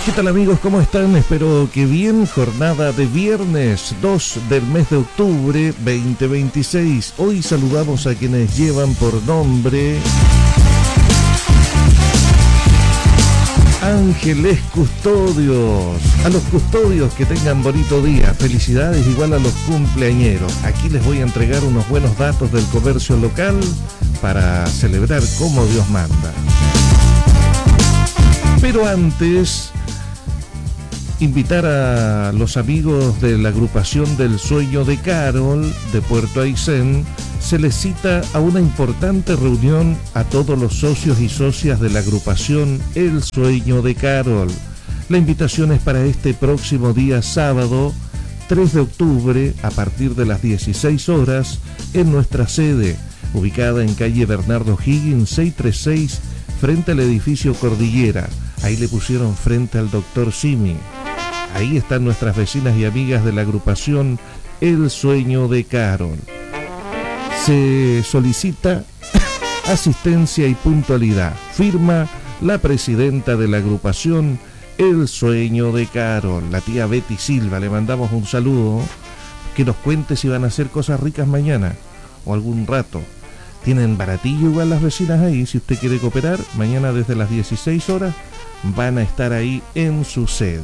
¿Qué tal amigos? ¿Cómo están? Espero que bien. Jornada de viernes 2 del mes de octubre 2026. Hoy saludamos a quienes llevan por nombre Ángeles Custodios. A los custodios que tengan bonito día. Felicidades igual a los cumpleañeros. Aquí les voy a entregar unos buenos datos del comercio local para celebrar como Dios manda. Pero antes, invitar a los amigos de la agrupación del Sueño de Carol de Puerto Aysén. Se les cita a una importante reunión a todos los socios y socias de la agrupación El Sueño de Carol. La invitación es para este próximo día sábado 3 de octubre a partir de las 16 horas en nuestra sede, ubicada en calle Bernardo Higgins 636 frente al edificio Cordillera. Ahí le pusieron frente al Dr. Simi. Ahí están nuestras vecinas y amigas de la agrupación El Sueño de Carol. Se solicita asistencia y puntualidad. Firma la presidenta de la agrupación El Sueño de Carol, la tía Betty Silva. Le mandamos un saludo. Que nos cuente si van a hacer cosas ricas mañana o algún rato. Tienen baratillo igual las vecinas ahí. Si usted quiere cooperar, mañana desde las 16 horas van a estar ahí en su sede.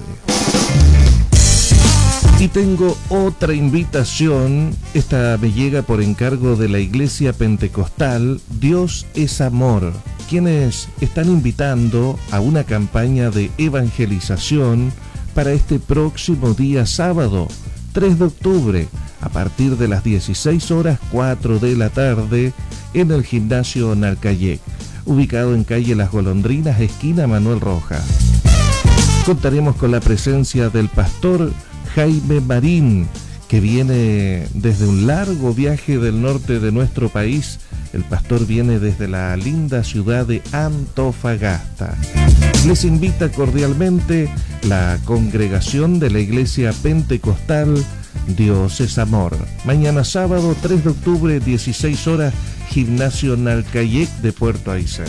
Y tengo otra invitación. Esta me llega por encargo de la Iglesia Pentecostal Dios es Amor, quienes están invitando a una campaña de evangelización para este próximo día sábado 3 de octubre a partir de las 16 horas 4 de la tarde en el gimnasio Narcayec, ubicado en calle Las Golondrinas, esquina Manuel Rojas. Contaremos con la presencia del pastor Jaime Marín, que viene desde un largo viaje del norte de nuestro país. El pastor viene desde la linda ciudad de Antofagasta. Les invita cordialmente la congregación de la Iglesia Pentecostal Dios es Amor. Mañana sábado 3 de octubre, 16 horas, Gimnasio Narcayec de Puerto Aysén.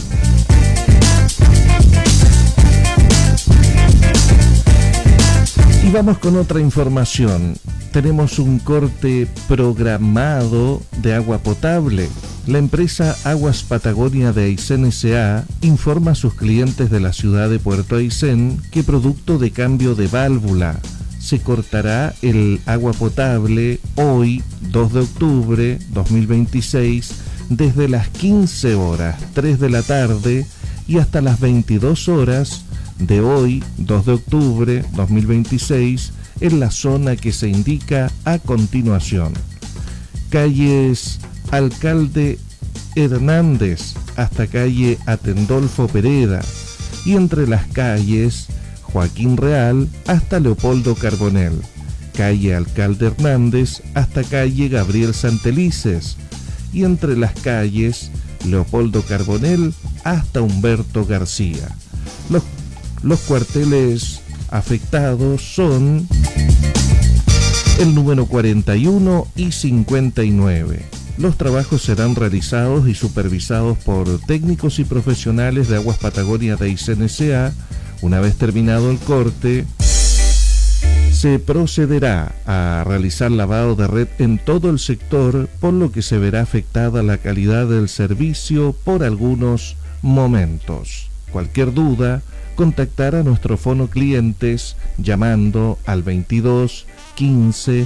Y vamos con otra información. Tenemos un corte programado de agua potable. La empresa Aguas Patagonia de Aysén S.A. informa a sus clientes de la ciudad de Puerto Aysén que producto de cambio de válvula se cortará el agua potable hoy, 2 de octubre 2026, desde las 15 horas, 3 de la tarde, y hasta las 22 horas de hoy, 2 de octubre 2026, en la zona que se indica a continuación. Calles Alcalde Hernández hasta calle Atendolfo Pereda, y entre las calles Joaquín Real hasta Leopoldo Carbonell, calle Alcalde Hernández hasta calle Gabriel Santelices, y entre las calles Leopoldo Carbonell hasta Humberto García. Los cuarteles afectados son el número 41 y 59. Los trabajos serán realizados y supervisados por técnicos y profesionales de Aguas Patagonia de Aysén S.A. Una vez terminado el corte, se procederá a realizar lavado de red en todo el sector, por lo que se verá afectada la calidad del servicio por algunos momentos. Cualquier duda, contactar a nuestro fono clientes llamando al 22 15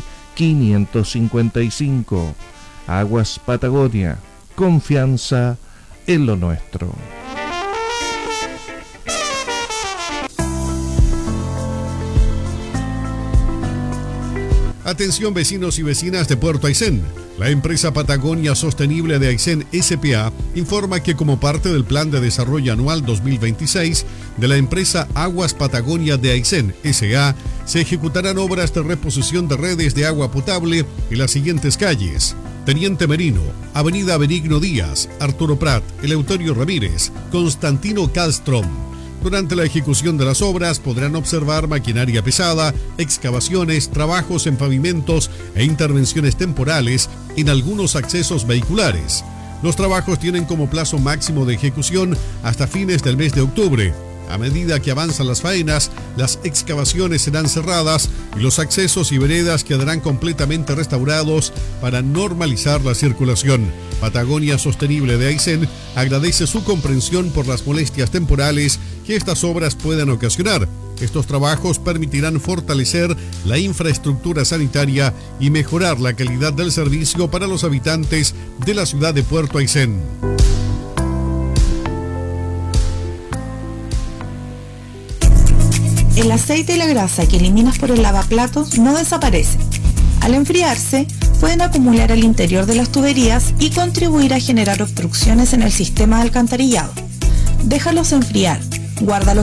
555. Aguas Patagonia, confianza en lo nuestro. Atención vecinos y vecinas de Puerto Aysén. La empresa Patagonia Sostenible de Aysén S.p.A. informa que como parte del Plan de Desarrollo Anual 2026 de la empresa Aguas Patagonia de Aysén S.A. se ejecutarán obras de reposición de redes de agua potable en las siguientes calles: Teniente Merino, Avenida Benigno Díaz, Arturo Prat, Eleuterio Ramírez, Constantino Castrom. Durante la ejecución de las obras podrán observar maquinaria pesada, excavaciones, trabajos en pavimentos e intervenciones temporales en algunos accesos vehiculares. Los trabajos tienen como plazo máximo de ejecución hasta fines del mes de octubre. A medida que avanzan las faenas, las excavaciones serán cerradas y los accesos y veredas quedarán completamente restaurados para normalizar la circulación. Patagonia Sostenible de Aysén agradece su comprensión por las molestias temporales que estas obras puedan ocasionar. Estos trabajos permitirán fortalecer la infraestructura sanitaria y mejorar la calidad del servicio para los habitantes de la ciudad de Puerto Aysén. El aceite y la grasa que eliminas por el lavaplatos no desaparecen. Al enfriarse, pueden acumular al interior de las tuberías y contribuir a generar obstrucciones en el sistema de alcantarillado. Déjalos enfriar, guárdalos